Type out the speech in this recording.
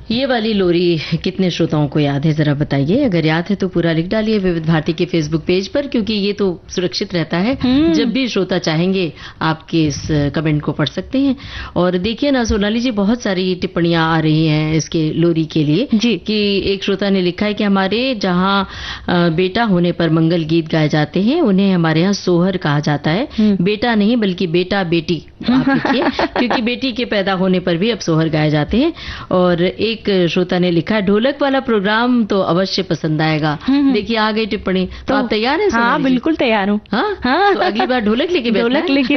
ये वाली लोरी कितने श्रोताओं को याद है, जरा बताइए। अगर याद है तो पूरा लिख डालिए विविध भारती के फेसबुक पेज पर, क्योंकि ये तो सुरक्षित रहता है। जब भी श्रोता चाहेंगे आपके इस कमेंट को पढ़ सकते हैं। और देखिए ना सोनाली जी, बहुत सारी टिप्पणियां आ रही हैं इसके लोरी के लिए जी। कि एक श्रोता ने लिखा है कि हमारे जहां बेटा होने पर मंगल गीत गाए जाते हैं, उन्हें हमारे यहाँ सोहर कहा जाता है। बेटा नहीं बल्कि बेटा बेटी आप लिखिए, क्योंकि बेटी के पैदा होने पर भी अब सोहर गाए जाते हैं। और एक श्रोता ने लिखा, ढोलक वाला प्रोग्राम तो अवश्य पसंद आएगा। देखिए आ गई टिप्पणी। तो आप तैयार हैं? हाँ बिल्कुल तैयार हूँ। हाँ, तो अगली बार ढोलक लेके बैठना है।